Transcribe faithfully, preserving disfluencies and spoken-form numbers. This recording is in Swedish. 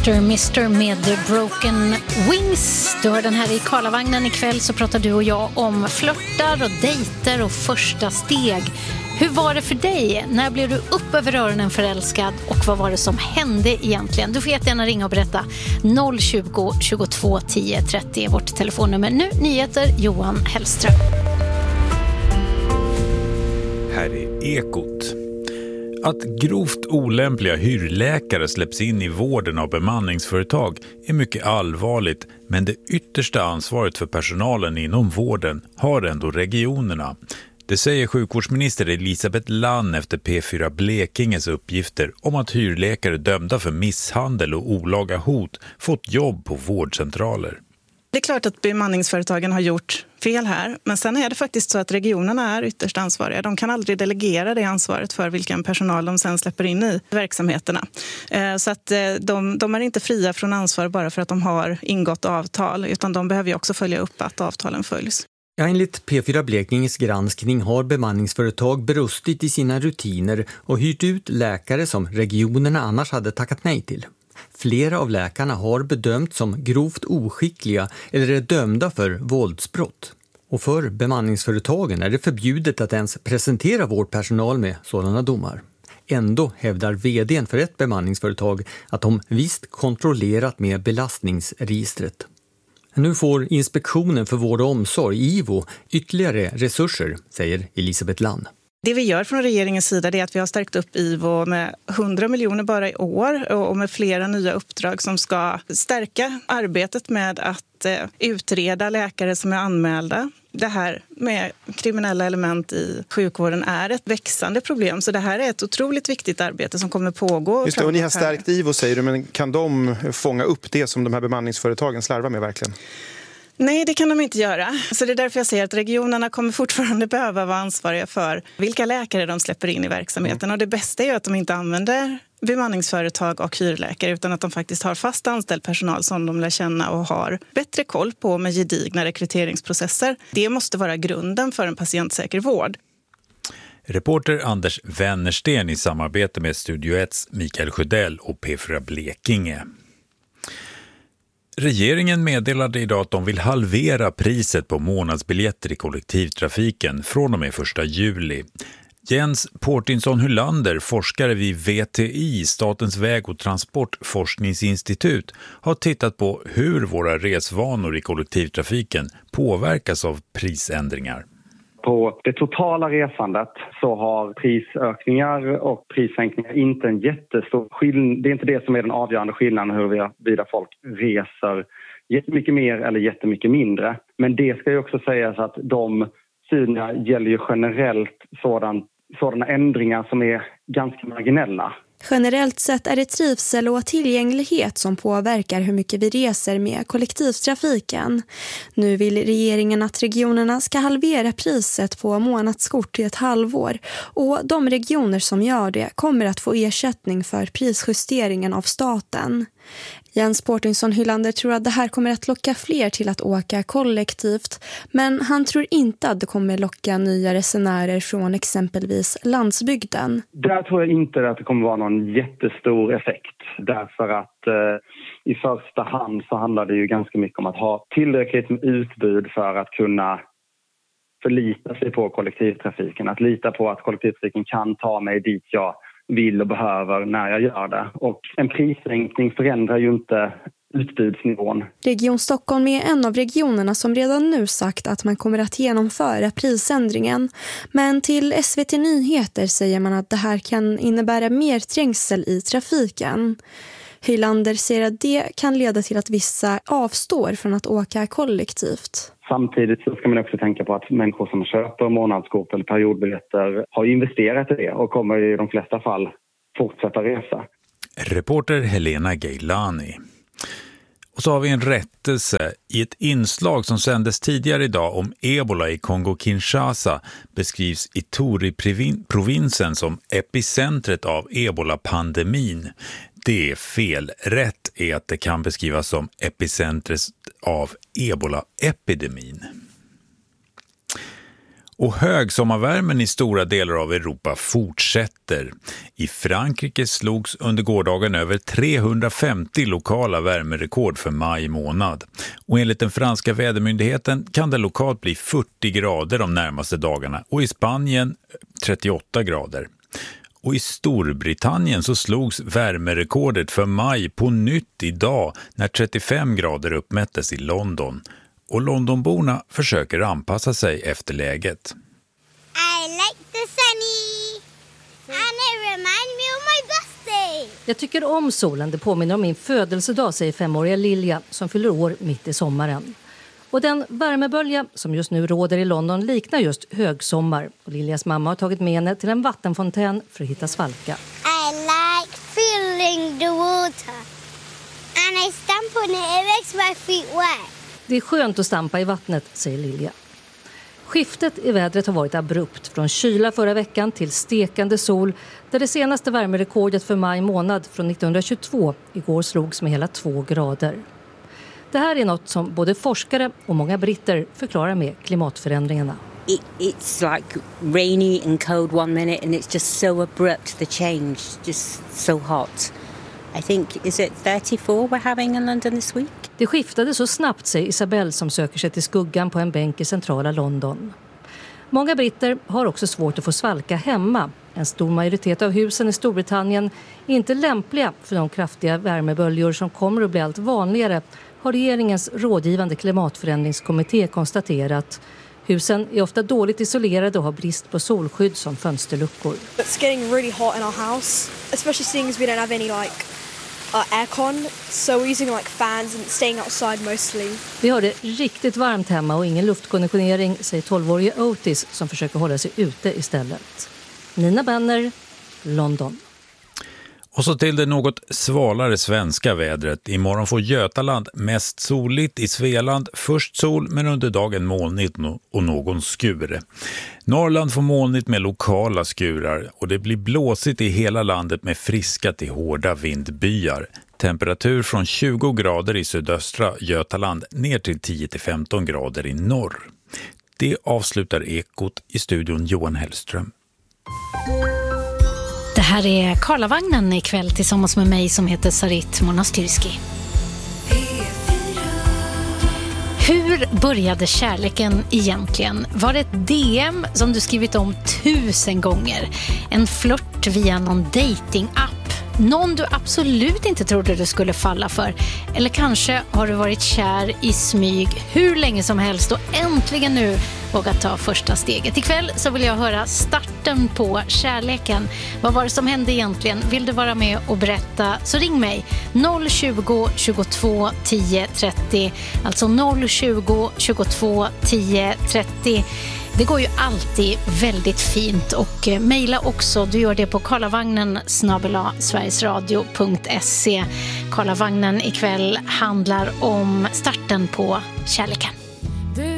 mister mister med Broken Wings. Du hör den här i Karlavagnen. Ikväll så pratar du och jag om flörtar och dejter och första steg. Hur var det för dig? När blev du upp över öronen förälskad? Och vad var det som hände egentligen? Du får jättegärna ringa och berätta. noll tjugo, tjugotvå, tio, trettio är vårt telefonnummer. Nu nyheter, Johan Hellström. Här är Ekot. Att grovt olämpliga hyrläkare släpps in i vården av bemanningsföretag är mycket allvarligt, men det yttersta ansvaret för personalen inom vården har ändå regionerna. Det säger sjukvårdsminister Elisabeth Lann efter P fyra Blekinges uppgifter om att hyrläkare dömda för misshandel och olaga hot fått jobb på vårdcentraler. Det är klart att bemanningsföretagen har gjort fel här, men sen är det faktiskt så att regionerna är ytterst ansvariga. De kan aldrig delegera det ansvaret för vilken personal de sen släpper in i verksamheterna. Så att de, de är inte fria från ansvar bara för att de har ingått avtal, utan de behöver ju också följa upp att avtalen följs. Ja, enligt P fyra Blekinges granskning har bemanningsföretag brustit i sina rutiner och hyrt ut läkare som regionerna annars hade tackat nej till. Flera av läkarna har bedömts som grovt oskickliga eller är dömda för våldsbrott. Och för bemanningsföretagen är det förbjudet att ens presentera vårdpersonal med sådana domar. Ändå hävdar vdn för ett bemanningsföretag att de visst kontrollerat med belastningsregistret. Nu får Inspektionen för vård och omsorg, I V O, ytterligare resurser, säger Elisabeth Lann. Det vi gör från regeringens sida är att vi har stärkt upp I V O med hundra miljoner bara i år och med flera nya uppdrag som ska stärka arbetet med att utreda läkare som är anmälda. Det här med kriminella element i sjukvården är ett växande problem, så det här är ett otroligt viktigt arbete som kommer pågå. Just det, och ni har stärkt I V O, säger du, men kan de fånga upp det som de här bemanningsföretagen slarvar med verkligen? Nej, det kan de inte göra. Så det är därför jag säger att regionerna kommer fortfarande behöva vara ansvariga för vilka läkare de släpper in i verksamheten. Och det bästa är ju att de inte använder bemanningsföretag och hyrläkare, utan att de faktiskt har fast anställd personal som de lär känna och har bättre koll på med gedigna rekryteringsprocesser. Det måste vara grunden för en patientsäker vård. Reporter Anders Wennersten i samarbete med Studio ett, Mikael Sjödell och P fyra Blekinge. Regeringen meddelade idag att de vill halvera priset på månadsbiljetter i kollektivtrafiken från och med första juli. Jens Portinsson Hylander, forskare vid V T I, Statens väg- och transportforskningsinstitut, har tittat på hur våra resvanor i kollektivtrafiken påverkas av prisändringar. På det totala resandet så har prisökningar och prissänkningar inte en jättestor skillnad. Det är inte det som är den avgörande skillnaden huruvida folk reser jättemycket mer eller jättemycket mindre. Men det ska ju också sägas att de studierna gäller ju generellt sådan, sådana ändringar som är ganska marginella. Generellt sett är det trivsel och tillgänglighet som påverkar hur mycket vi reser med kollektivtrafiken. Nu vill regeringen att regionerna ska halvera priset på månadskort i ett halvår, och de regioner som gör det kommer att få ersättning för prisjusteringen av staten. Jens Portinsson Hylander tror att det här kommer att locka fler till att åka kollektivt, men han tror inte att det kommer locka nya resenärer från exempelvis landsbygden. Där tror jag inte att det kommer vara någon jättestor effekt, därför att eh, i första hand så handlar det ju ganska mycket om att ha tillräckligt med utbud för att kunna förlita sig på kollektivtrafiken, att lita på att kollektivtrafiken kan ta mig dit jag vill och behöver när jag gör det. Och en prissänkning förändrar ju inte utbudsnivån. Region Stockholm är en av regionerna som redan nu sagt att man kommer att genomföra prisändringen. Men till S V T Nyheter säger man att det här kan innebära mer trängsel i trafiken. Hylander säger att det kan leda till att vissa avstår från att åka kollektivt. Samtidigt så ska man också tänka på att människor som köper månadskort eller periodbiljetter har investerat i det och kommer i de flesta fall fortsätta resa. Reporter Helena Gailani. Och så har vi en rättelse. I ett inslag som sändes tidigare idag om Ebola i Kongo-Kinshasa beskrivs Ituri-provinsen som epicentret av Ebola-pandemin. Det är fel. Rätt är att det kan beskrivas som epicentret av Ebola-epidemin. Och högsommarvärmen i stora delar av Europa fortsätter. I Frankrike slogs under gårdagen över trehundrafemtio lokala värmerekord för maj månad. Och enligt den franska vädermyndigheten kan det lokalt bli fyrtio grader de närmaste dagarna och i Spanien trettioåtta grader. Och i Storbritannien så slogs värmerekordet för maj på nytt idag när trettiofem grader uppmättes i London. Och Londonborna försöker anpassa sig efter läget. I like the sunny and it reminds me of my birthday. Jag tycker om solen, det påminner om min födelsedag, säger femåriga Lilja som fyller år mitt i sommaren. Och den värmebölja som just nu råder i London liknar just högsommar. Och Liljas mamma har tagit med henne till en vattenfontän för att hitta svalka. I like feeling the water and I stamp on it, it makes my feet wet. Det är skönt att stampa i vattnet, säger Lilja. Skiftet i vädret har varit abrupt från kyla förra veckan till stekande sol där det senaste värmerekordet för maj månad från nittonhundratjugotvå igår slogs med hela två grader. Det här är något som både forskare och många britter förklarar med klimatförändringarna. It, it's like rainy and cold one minute and it's just so abrupt, the change, just so hot. I think, is it thirty-four we're having in London this week? Det skiftade så snabbt, säger Isabelle som söker sig till skuggan på en bänk i centrala London. Många britter har också svårt att få svalka hemma. En stor majoritet av husen i Storbritannien är inte lämpliga för de kraftiga värmeböljor som kommer att bli allt vanligare, har regeringens rådgivande klimatförändringskommitté konstaterat. Husen är ofta dåligt isolerade och har brist på solskydd som fönsterluckor. It's getting really hot in our house, especially seeing as we don't have any like uh, aircon, so we're using like fans and staying outside mostly. Vi har det riktigt varmt hemma och ingen luftkonditionering, säger tolvårige Otis som försöker hålla sig ute istället. Nina Benner, London. Och så till det något svalare svenska vädret. Imorgon får Götaland mest soligt, i Svealand först sol men under dagen molnigt och någon skur. Norrland får molnigt med lokala skurar och det blir blåsigt i hela landet med friska till hårda vindbyar. Temperatur från tjugo grader i sydöstra Götaland ner till tio till femton grader i norr. Det avslutar Ekot, i studion Johan Hellström. Det här är Karlavagnen ikväll tillsammans med mig som heter Sarit Monastyrski. Hur började kärleken egentligen? Var det ett D M som du skrivit om tusen gånger? En flört via någon dating-app? Någon du absolut inte trodde du skulle falla för? Eller kanske har du varit kär i smyg hur länge som helst och äntligen nu vågat ta första steget. Ikväll så vill jag höra starten på kärleken. Vad var det som hände egentligen? Vill du vara med och berätta så ring mig noll tjugo, tjugotvå, tio, trettio. Alltså noll tjugo, tjugotvå, tio, trettio. Det går ju alltid väldigt fint och mejla också. Du gör det på karlavagnen snabel-a sverigesradio punkt se. Karlavagnen ikväll handlar om starten på kärleken.